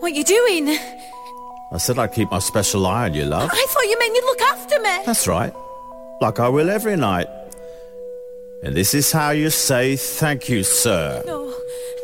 What are you doing? I said I'd keep my special eye on you, love. I thought you meant you'd look after me. That's right. Like I will every night. And this is how you say thank you, sir. No.